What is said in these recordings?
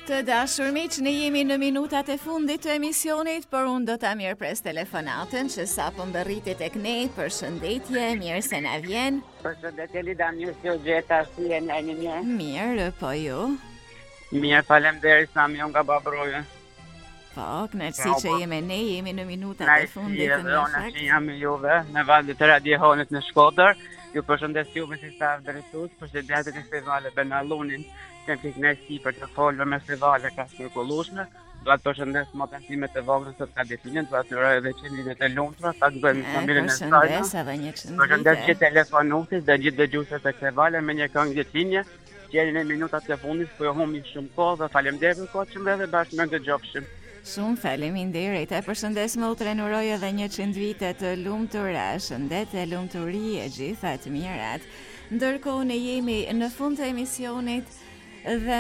Të dashur miq, ne jemi në minutat e fundit të emisionit, por unë do ta mirëpres telefonatën që sapo mbërritet tek ne. Përshëndetje, mirë se na vjen. Përshëndetje Lida, mirë se u gjeta, si e një mirë? Mirë, po ju? Mirë, faleminderit sa më nga Babroja. Po, kënaqësi që jemi në minutat e fundit të fakt. Që jam me juve në valët të radiofonit në Shkodër. Ju përshëndes juve si staf drejtues, përshëndetje të festivalit Benalunin. Kem kënaqësi për të folur me festivale ka mrekullueshme. Dua të përshëndes motentimet e vogla të tradicionit, dua të uroj edhe qendrimet e lumtura, ta bëjmë familjen e saj. Përshëndes edhe një qendrim. Përshëndes gjithë telefonuesit dhe gjithë dëgjuesit të kësaj me një këngë vjetësinje. Jeni në minutat e fundit, po ju humbi shumë kohë dhe faleminderit për kohën që më dhe bashkë me dëgjofshim. Shumë faleminderit. E përshëndes motrën, uroj edhe një 100 vite të lumtura, shëndet e lumturi e gjitha të mirat. Ndërkohë ne jemi në fund të emisionit dhe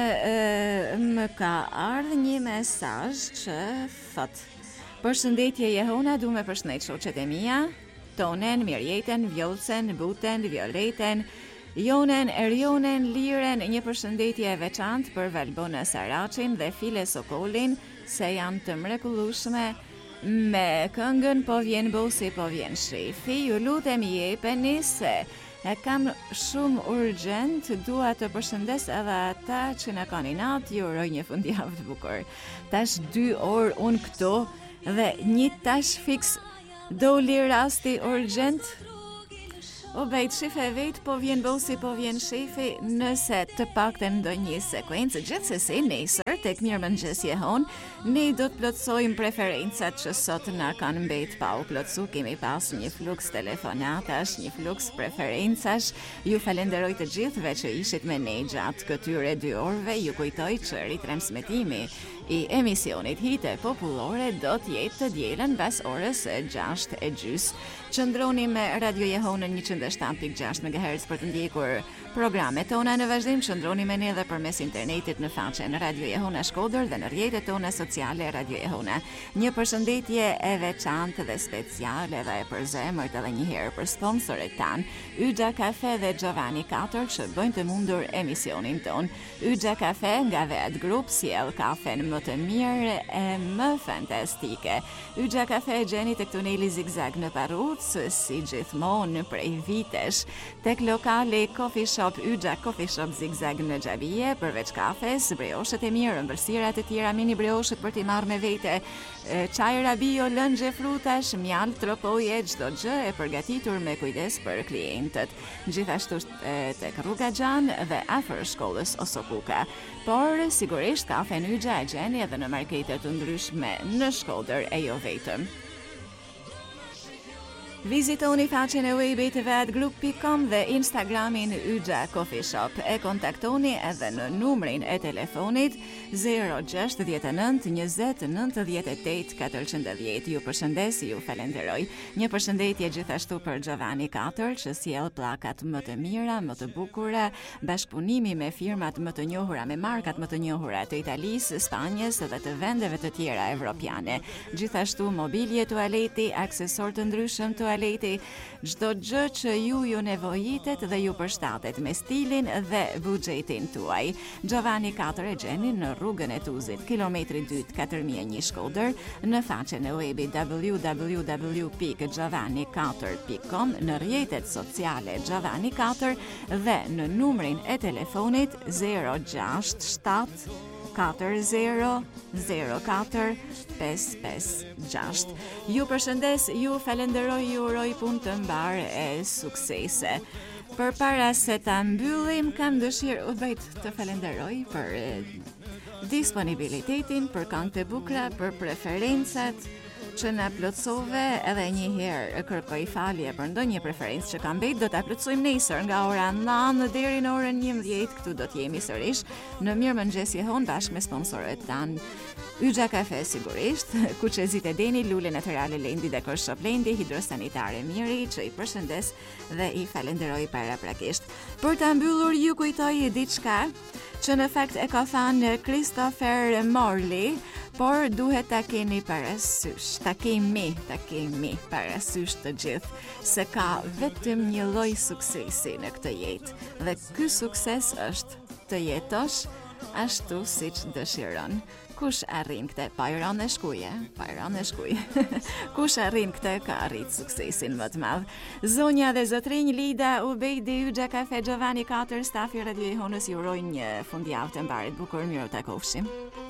më ka ardhur një mesazh që thot: Përshëndetje Jehona, du me përshëndet shoqet e mia, Tonen, Mirjeten, Vjollcen, Buten, Violetën, Jonen, Erionen, Liren, një përshëndetje e veçantë për Valbona Saracin dhe File Sokolin, se janë të mrekullueshme me këngën Po vjen bosi, po vjen shefi. Ju lutem jepeni se e kam shumë urgjent, dua të përshëndes edhe ata që na kanë natë, ju uroj një fundjavë të bukur. Tash 2 orë unë këtu dhe një tash fiks doli rasti urgjent. O bejt, shife vetë, po vjen bosi, po vjen shefi, nëse të pakten ndonjë sekuencë, gjithsesi nesër tek Mirëmëngjes Jehon, ne do të plotësojmë preferencat që sot na kanë mbet pa u plotësu. Kemi pas një fluks telefonatash, një fluks preferencash. Ju falenderoj të gjithëve që ishit me ne gjatë këtyre 2 orëve. Ju kujtoj që ritransmetimi i emisionit Hite Popullore do të jetë të dielën pas orës 6:30. Qëndroni me Radio Jehon në 107.6 MHz për të ndjekur programet tona në vazhdim. Qëndroni me ne edhe përmes internetit në faqen Radio Jehona Shkodër dhe në rrjetet tona sociale Radio Jehona. Një përshëndetje e veçantë dhe speciale dhe e përzemërt edhe një herë për sponsorët tan, Yxha Kafe dhe Giovanni 4 që bëjnë të mundur emisionin ton. Yxha Kafe nga Vet Group sjell kafen më të mirë e më fantastike. Yxha Kafe gjeni tek tuneli Zigzag në Parruc, si gjithmonë prej vitesh, tek lokali Coffee Shop Yxha Coffee Shop Zigzag në Xhabije, përveç kafes, brioshët e mirë, ëmbëlsirat e tjera, mini brioshët për t'i marrë me vete, çajra bio, lëngje frutash, mjalt, tropoje, çdo gjë e përgatitur me kujdes për klientët. Gjithashtu tek Rruga Xhan dhe afër shkollës Osokuka. Por sigurisht kafen Yxha e gjeni edhe në markete të ndryshme në Shkodër e jo vetëm. Vizitoni faqen e webit vetgroup.com dhe Instagramin Yxha Coffee Shop. E kontaktoni edhe në numrin e telefonit 069 20 98 410. Ju përshëndes, ju falenderoj. Një përshëndetje gjithashtu për Giovanni 4 që sjell pllakat më të mira, më të bukura, bashkëpunimi me firmat më të njohura, me markat më të njohura të Italisë, Spanjës dhe të vendeve të tjera evropiane. Gjithashtu mobilje tualeti, aksesor të ndryshëm tualeti, çdo gjë që ju nevojitet dhe ju përshtatet me stilin dhe buxhetin tuaj. Giovanni 4 e gjeni në rrugën e Tuzit, kilometri 2 4001 Shkodër, në faqen e webit www.giovanni4.com, në rrjetet sociale Giovanni 4 dhe në numrin e telefonit 067 40 04 556. Ju përshëndes, ju falenderoj, ju uroj punë të mbar e suksese. Përpara se ta mbyllim, kam dëshirë të falenderoj për disponibilitetin, për këngët e bukura, për preferencat që na plotësove, edhe një herë kërkoj falje për ndonjë preferencë që kam mbet. Do ta plotësojmë nesër nga ora 9 deri në orën 11. Këtu do të jemi sërish në Mirëmëngjes Jehon bashkë me sponsorët tan. Yxha Kafe sigurisht, Kuçezit e Deni, Lule Natyrale Lendi dhe Shop Lendi, Hidrosanitare Miri, që i përshëndes dhe i falenderoj paraprakisht. Për ta mbyllur ju kujtoj diçka që në fakt e ka thënë Christopher Morley, por duhet ta keni parasysh, ta kemi parasysh të gjithë, se ka vetëm një lloj suksesi në këtë jetë, dhe ky sukses është të jetosh ashtu siç dëshiron. Kush arrin këtë bajron e shkuje. Kush arrin këtë ka arrit suksesin më të madh. Zonja dhe zotrinj Lida Ubejdi Yxha Kafe Giovanni 4 stafi Radio Honës ju urojnë një fundjavë të mbarit bukur, mirë u takofshim.